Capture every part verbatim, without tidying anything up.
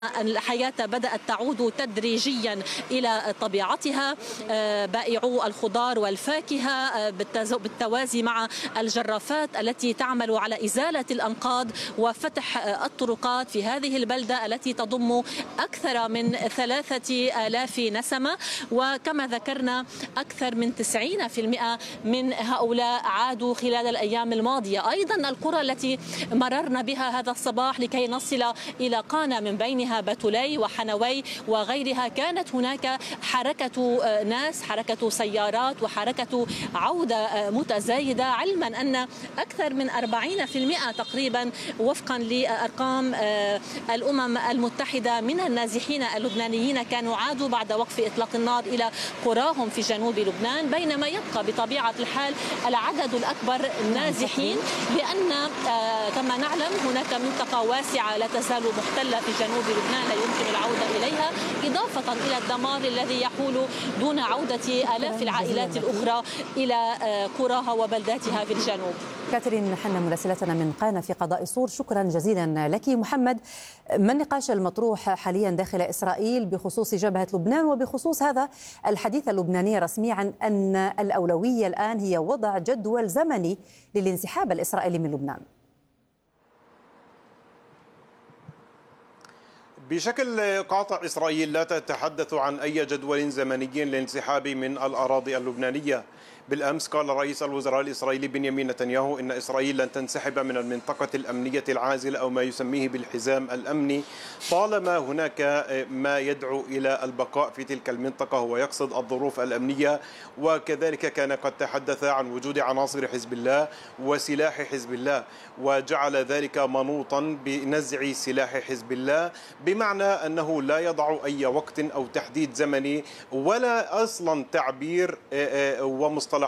الحياة بدأت تعود تدريجيا إلى طبيعتها. بائعو الخضار والفاكهة بالتوازي مع الجرافات التي تعمل على إزالة الأنقاض وفتح الطرقات في هذه البلدة التي تضم أكثر من ثلاثة آلاف نسمة. وكما ذكرنا أكثر من تسعين بالمئة من هؤلاء عادوا خلال الأيام الماضية. أيضا القرى التي مررنا بها هذا الصباح لكي نصل إلى قانا من بينها بتولي وحنوي وغيرها، كانت هناك حركة ناس، حركة سيارات وحركة عودة متزايدة، علما أن أكثر من أربعين بالمئة تقريبا وفقا لأرقام الأمم المتحدة من النازحين اللبنانيين كانوا عادوا بعد وقف إطلاق النار إلى قراهم في جنوب لبنان، بينما يبقى بطبيعة الحال العدد الأكبر نازحين، لأن كما نعلم هناك منطقة واسعة لا تزال محتلة في جنوب لبنان لا يمكن العودة إليها، إضافة إلى الدمار الذي يحول دون عودة آلاف العائلات الأخرى إلى قراها وبلداتها في الجنوب. كاترين حنا مراسلتنا من قانا في قضاء صور، شكرا جزيلا لك. محمد، ما النقاش المطروح حاليا داخل إسرائيل بخصوص جبهة لبنان وبخصوص هذا الحديث اللبناني رسميا عن أن الأولوية الآن هي وضع جدول زمني للانسحاب الإسرائيلي من لبنان؟ بشكل قاطع إسرائيل لا تتحدث عن أي جدول زمني للانسحاب من الأراضي اللبنانية. بالأمس قال رئيس الوزراء الإسرائيلي بنيامين نتنياهو إن إسرائيل لن تنسحب من المنطقة الأمنية العازلة أو ما يسميه بالحزام الأمني طالما هناك ما يدعو إلى البقاء في تلك المنطقة، هو يقصد الظروف الأمنية. وكذلك كان قد تحدث عن وجود عناصر حزب الله وسلاح حزب الله، وجعل ذلك منوطا بنزع سلاح حزب الله، بمعنى أنه لا يضع أي وقت أو تحديد زمني ولا أصلا تعبير ومصطلحات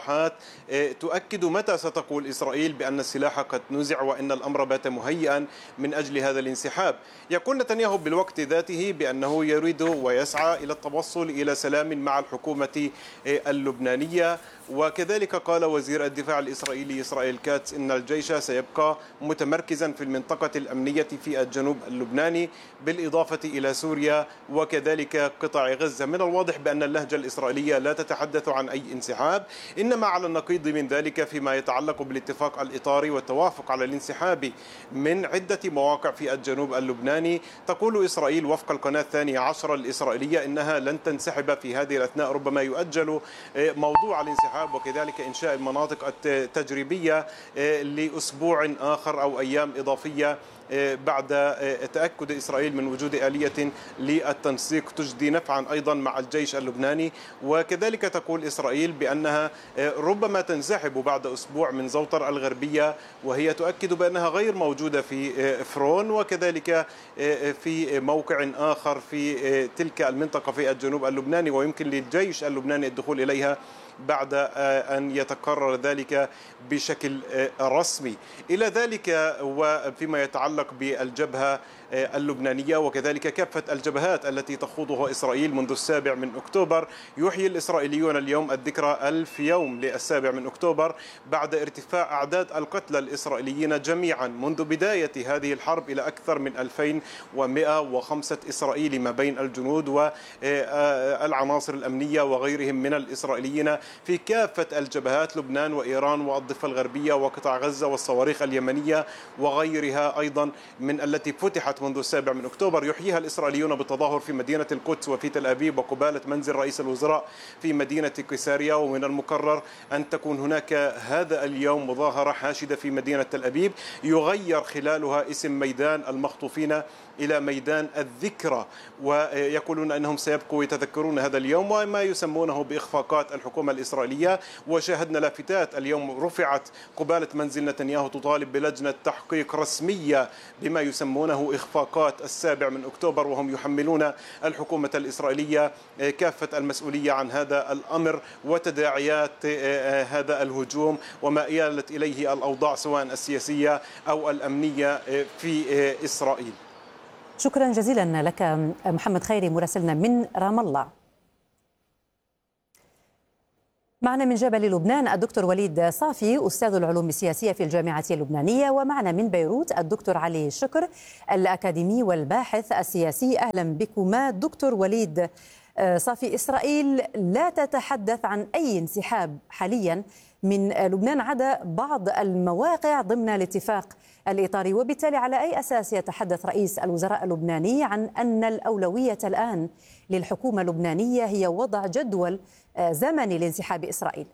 تؤكد متى ستقول إسرائيل بأن السلاح قد نزع وأن الأمر بات مهيئا من أجل هذا الانسحاب. يقول نتنياهو بالوقت ذاته بأنه يريد ويسعى إلى التوصل إلى سلام مع الحكومة اللبنانية. وكذلك قال وزير الدفاع الإسرائيلي إسرائيل كاتس إن الجيش سيبقى متمركزا في المنطقة الأمنية في الجنوب اللبناني بالإضافة إلى سوريا وكذلك قطاع غزة. من الواضح بأن اللهجة الإسرائيلية لا تتحدث عن أي انسحاب، إنما على النقيض من ذلك فيما يتعلق بالاتفاق الإطاري والتوافق على الانسحاب من عدة مواقع في الجنوب اللبناني. تقول إسرائيل وفق القناة الثانية عشر الإسرائيلية إنها لن تنسحب في هذه الأثناء، ربما يؤجل موضوع الانسحاب وكذلك إنشاء المناطق التجريبية لأسبوع آخر أو أيام إضافية بعد تأكد إسرائيل من وجود آلية للتنسيق تجدي نفعا أيضا مع الجيش اللبناني. وكذلك تقول إسرائيل بأنها ربما تنسحب بعد أسبوع من زوطر الغربية، وهي تؤكد بأنها غير موجودة في فرون وكذلك في موقع آخر في تلك المنطقة في الجنوب اللبناني، ويمكن للجيش اللبناني الدخول إليها بعد أن يتقرر ذلك بشكل رسمي. إلى ذلك وفيما يتعلق بالجبهة اللبنانية وكذلك كافة الجبهات التي تخوضها إسرائيل منذ السابع من أكتوبر، يحيي الإسرائيليون اليوم الذكرى ألف يوم للسابع من أكتوبر بعد ارتفاع أعداد القتلى الإسرائيليين جميعا منذ بداية هذه الحرب إلى أكثر من ألفين ومئة وخمسة إسرائيلي ما بين الجنود والعناصر الأمنية وغيرهم من الإسرائيليين في كافة الجبهات، لبنان وإيران والضفة الغربية وقطاع غزة والصواريخ اليمنية وغيرها أيضا من التي فتحت منذ السابع من أكتوبر. يحييها الإسرائيليون بالتظاهر في مدينة القدس وفي تل أبيب وقبالة منزل رئيس الوزراء في مدينة كيساريا، ومن المقرر أن تكون هناك هذا اليوم مظاهرة حاشدة في مدينة تل أبيب يغير خلالها اسم ميدان المخطوفين إلى ميدان الذكرى، ويقولون أنهم سيبقوا يتذكرون هذا اليوم وما يسمونه بإخفاقات الحكومة الإسرائيلية. وشاهدنا لافتات اليوم رفعت قبالة منزل نتنياهو تطالب بلجنة تحقيق رسمية بما يسمونه إخفاقات السابع من أكتوبر، وهم يحملون الحكومة الإسرائيلية كافة المسؤولية عن هذا الأمر وتداعيات هذا الهجوم وما آلت إليه الأوضاع سواء السياسية أو الأمنية في إسرائيل. شكرا جزيلا لك محمد خيري مراسلنا من رام الله. معنا من جبل لبنان الدكتور وليد صافي أستاذ العلوم السياسية في الجامعة اللبنانية، ومعنا من بيروت الدكتور علي شكر الأكاديمي والباحث السياسي. أهلا بكما دكتور وليد صافي. إسرائيل لا تتحدث عن أي انسحاب حاليا من لبنان عدا بعض المواقع ضمن الاتفاق الإطاري، وبالتالي على أي أساس يتحدث رئيس الوزراء اللبناني عن أن الأولوية الآن للحكومة اللبنانية هي وضع جدول زمني لانسحاب إسرائيل؟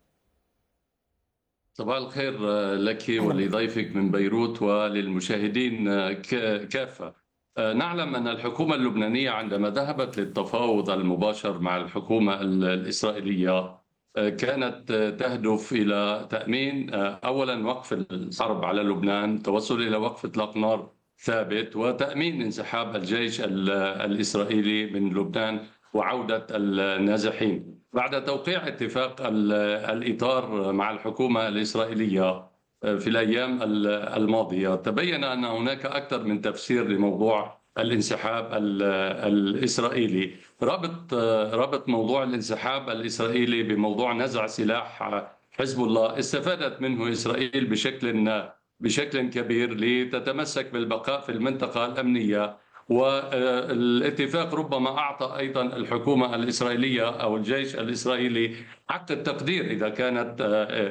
صباح الخير لك ولضيفك من بيروت وللمشاهدين كافة. نعلم أن الحكومة اللبنانية عندما ذهبت للتفاوض المباشر مع الحكومة الإسرائيلية كانت تهدف إلى تأمين أولا وقف الحرب على لبنان، التوصل إلى وقف إطلاق نار ثابت، وتأمين انسحاب الجيش الإسرائيلي من لبنان وعودة النازحين. بعد توقيع اتفاق الإطار مع الحكومة الإسرائيلية في الأيام الماضية تبين أن هناك أكثر من تفسير لموضوع الانسحاب الإسرائيلي. ربط ربط موضوع الانسحاب الإسرائيلي بموضوع نزع سلاح حزب الله استفادت منه إسرائيل بشكل بشكل كبير لتتمسك بالبقاء في المنطقة الأمنية، والاتفاق ربما أعطى أيضا الحكومة الإسرائيلية أو الجيش الإسرائيلي حق التقدير إذا كانت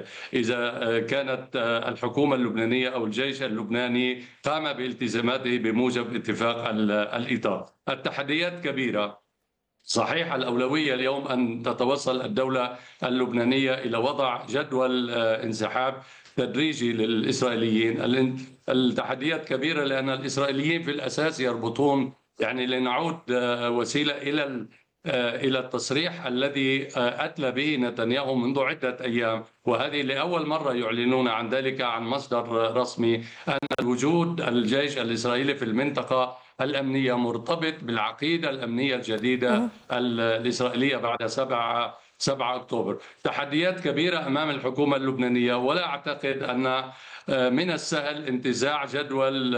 إذا كانت الحكومة اللبنانية أو الجيش اللبناني قام بالتزاماته بموجب اتفاق الإطار. التحديات كبيرة. صحيح الأولوية اليوم أن تتوصل الدولة اللبنانية إلى وضع جدول انسحاب تدريجي للإسرائيليين. التحديات كبيرة لأن الإسرائيليين في الأساس يربطون، يعني لنعود وسيلة إلى إلى التصريح الذي أتلى به نتنياهو منذ عدة أيام، وهذه لأول مرة يعلنون عن ذلك عن مصدر رسمي، أن وجود الجيش الإسرائيلي في المنطقة الأمنية مرتبط بالعقيدة الأمنية الجديدة الإسرائيلية بعد سبعة سبعة أكتوبر. تحديات كبيرة أمام الحكومة اللبنانية، ولا أعتقد أن من السهل انتزاع جدول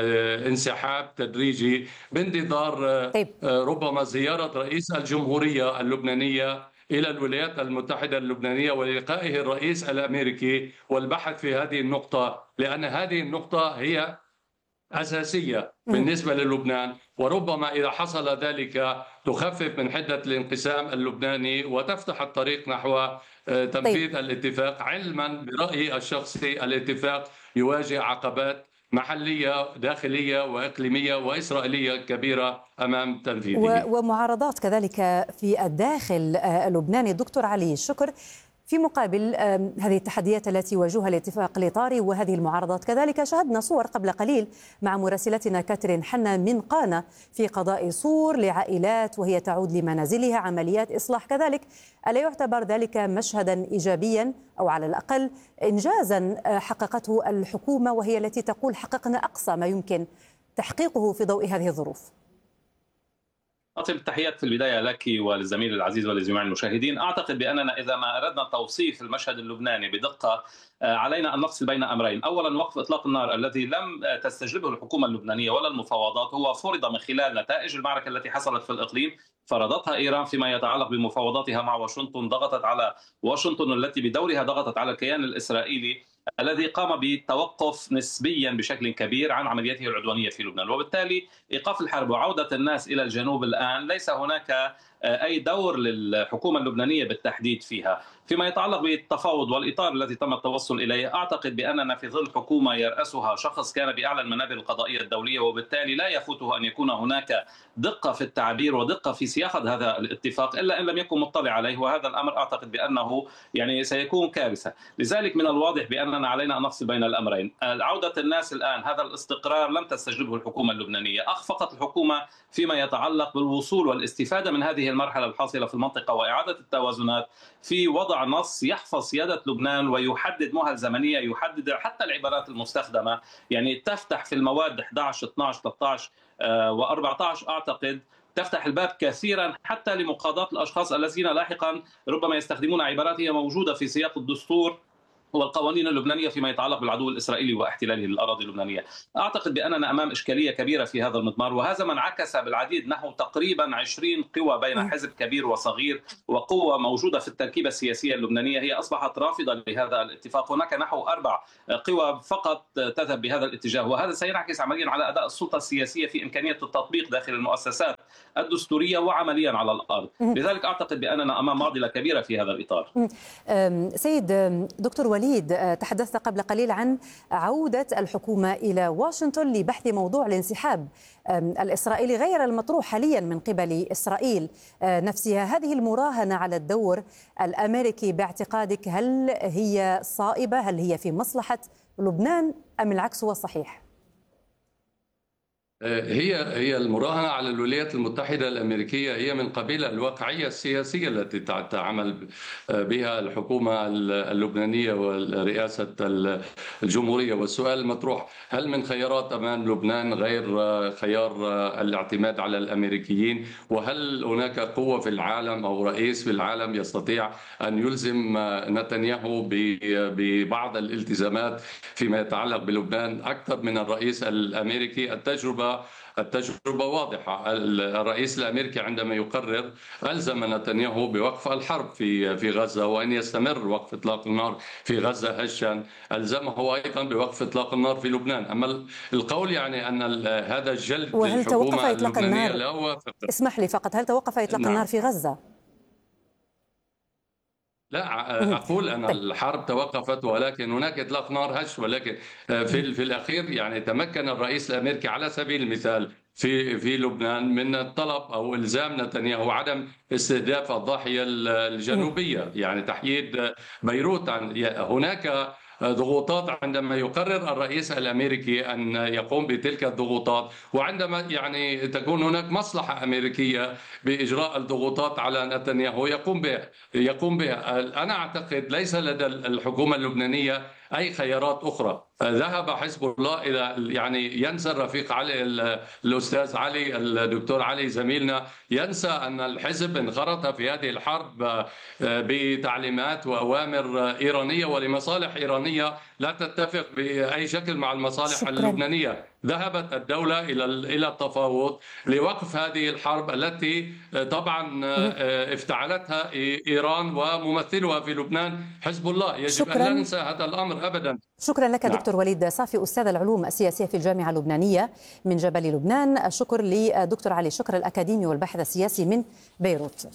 انسحاب تدريجي بانتظار ربما زيارة رئيس الجمهورية اللبنانية إلى الولايات المتحدة اللبنانية ولقائه الرئيس الأمريكي والبحث في هذه النقطة، لأن هذه النقطة هي أساسية بالنسبة للبنان، وربما إذا حصل ذلك تخفف من حدة الانقسام اللبناني وتفتح الطريق نحو تنفيذ طيب. الاتفاق، علما برأيي الشخصي الاتفاق يواجه عقبات محلية داخلية وإقليمية وإسرائيلية كبيرة أمام تنفيذه، ومعارضات كذلك في الداخل اللبناني. دكتور علي شكر، في مقابل هذه التحديات التي يواجهها الاتفاق الإطاري وهذه المعارضات كذلك، شاهدنا صور قبل قليل مع مراسلتنا كاترين حنا من قانا في قضاء صور لعائلات وهي تعود لمنازلها، عمليات إصلاح كذلك. ألا يعتبر ذلك مشهدا إيجابيا أو على الأقل إنجازا حققته الحكومة وهي التي تقول حققنا أقصى ما يمكن تحقيقه في ضوء هذه الظروف؟ أطيب التحيات في البداية لك وللزميل العزيز ولجميع المشاهدين. أعتقد بأننا إذا ما أردنا توصيف المشهد اللبناني بدقة علينا أن نفصل بين أمرين. أولا، وقف إطلاق النار الذي لم تستجلبه الحكومة اللبنانية ولا المفاوضات هو فرض من خلال نتائج المعركة التي حصلت في الإقليم فرضتها إيران فيما يتعلق بمفاوضاتها مع واشنطن، ضغطت على واشنطن التي بدورها ضغطت على الكيان الإسرائيلي الذي قام بالتوقف نسبيا بشكل كبير عن عملياته العدوانية في لبنان، وبالتالي إيقاف الحرب وعودة الناس إلى الجنوب الآن ليس هناك أي دور للحكومة اللبنانية بالتحديد فيها. فيما يتعلق بالتفاوض والإطار الذي تم التوصل إليه، أعتقد بأننا في ظل حكومة يرأسها شخص كان بأعلى المنابر القضائية الدولية، وبالتالي لا يفوته أن يكون هناك دقة في التعبير ودقة في صياغة هذا الاتفاق إلا إن لم يكن مطلع عليه، وهذا الأمر أعتقد بأنه يعني سيكون كارثة. لذلك من الواضح بأننا علينا أن نفصل بين الأمرين. عودة الناس الآن، هذا الاستقرار لم تستجلبه الحكومة اللبنانية، أخفقت الحكومة فيما يتعلق بالوصول والاستفادة من هذه المرحلة الحاصلة في المنطقة وإعادة التوازنات في وضع نص يحفظ سيادة لبنان ويحدد مهل زمنية، يحدد حتى العبارات المستخدمة، يعني تفتح في المواد أحد عشر اثني عشر ثلاثة عشر وأربعة عشر أعتقد تفتح الباب كثيرا حتى لمقاضاة الأشخاص الذين لاحقا ربما يستخدمون عبارات هي موجودة في سياق الدستور والقوانين اللبنانية فيما يتعلق بالعدو الإسرائيلي واحتلاله للأراضي اللبنانية. أعتقد بأننا أمام إشكالية كبيرة في هذا المضمار، وهذا ما انعكس بالعديد نحو تقريبا عشرين قوى بين حزب كبير وصغير وقوة موجودة في التركيبة السياسية اللبنانية هي أصبحت رافضة لهذا الاتفاق. هناك نحو أربع قوى فقط تذهب بهذا الاتجاه، وهذا سينعكس عمليا على أداء السلطة السياسية في إمكانية التطبيق داخل المؤسسات الدستورية وعمليا على الأرض. لذلك أعتقد بأننا أمام معضلة كبيرة في هذا الإطار. سيد دكتور وليد، تحدثت قبل قليل عن عودة الحكومة إلى واشنطن لبحث موضوع الانسحاب الإسرائيلي غير المطروح حاليا من قبل إسرائيل نفسها. هذه المراهنة على الدور الأمريكي باعتقادك هل هي صائبة؟ هل هي في مصلحة لبنان أم العكس هو الصحيح؟ هي هي المراهنة على الولايات المتحدة الأمريكية هي من قبيل الواقعية السياسية التي تعمل بها الحكومة اللبنانية ورئاسة الجمهورية. والسؤال المطروح، هل من خيارات أمام لبنان غير خيار الاعتماد على الأمريكيين؟ وهل هناك قوة في العالم أو رئيس في العالم يستطيع أن يلزم نتنياهو ببعض الالتزامات فيما يتعلق بلبنان أكثر من الرئيس الأمريكي؟ التجربة التجربة واضحة. الرئيس الأمريكي عندما يقرر ألزم نتنياهو بوقف الحرب في في غزة وأن يستمر وقف إطلاق النار في غزة هشا، ألزمه أيضا بوقف إطلاق النار في لبنان. أما القول يعني أن هذا الجلد وهل توقف إطلاق اللبنانية النار؟ لا هو اسمح لي فقط، هل توقف إطلاق نعم. النار في غزة؟ لا، أقول أن الحرب توقفت ولكن هناك إطلاق نار هش، ولكن في في الأخير يعني تمكن الرئيس الأمريكي على سبيل المثال في في لبنان من الطلب أو إلزام نتنياهو عدم استهداف الضاحية الجنوبية، يعني تحييد بيروت. هناك ضغوطات عندما يقرر الرئيس الامريكي ان يقوم بتلك الضغوطات، وعندما يعني تكون هناك مصلحه امريكيه باجراء الضغوطات على نتنياهو يقوم بها يقوم بها. انا اعتقد ليس لدى الحكومه اللبنانيه اي خيارات اخرى. ذهب حزب الله الى يعني ينسى الرفيق علي الاستاذ علي الدكتور علي زميلنا، ينسى ان الحزب انخرط في هذه الحرب بتعليمات واوامر ايرانيه ولمصالح ايرانيه لا تتفق باي شكل مع المصالح شكرا. اللبنانيه. ذهبت الدوله الى الى التفاوض لوقف هذه الحرب التي طبعا افتعلتها ايران وممثلها في لبنان حزب الله. يجب شكرا. ان لا ننسى هذا الامر ابدا. شكرا لك نعم. دكتور وليد صافي، استاذ العلوم السياسيه في الجامعه اللبنانيه من جبل لبنان. الشكر لدكتور علي شكر الاكاديمي والباحث السياسي من بيروت.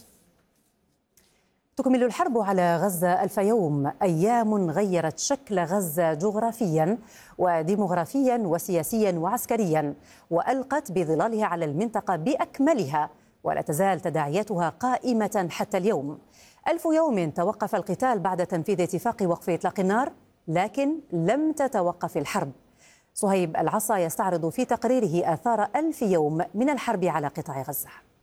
تكمل الحرب على غزة ألف يوم، أيام غيرت شكل غزة جغرافيا وديموغرافيا وسياسيا وعسكريا، وألقت بظلالها على المنطقة بأكملها، ولا تزال تداعياتها قائمة حتى اليوم. ألف يوم توقف القتال بعد تنفيذ اتفاق وقف إطلاق النار، لكن لم تتوقف الحرب. صهيب العصا يستعرض في تقريره آثار ألف يوم من الحرب على قطاع غزة.